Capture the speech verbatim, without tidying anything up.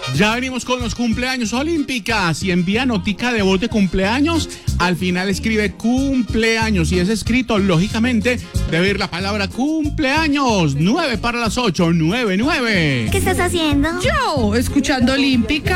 Ya venimos con los cumpleaños olímpicas y envía notica de voz de cumpleaños. Al final escribe cumpleaños y es escrito, lógicamente, debe ir la palabra cumpleaños. Nueve para las ocho, nueve, nueve. ¿Qué estás haciendo? Yo, escuchando Olímpica.